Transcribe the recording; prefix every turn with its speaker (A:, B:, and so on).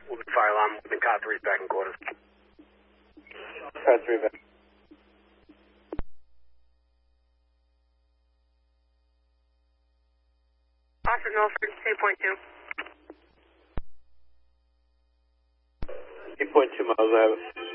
A: Fire alarm, the car 3 back in quarters.
B: Car 3 back.
C: Officer Milford, 2.2.
B: 8.2 miles out.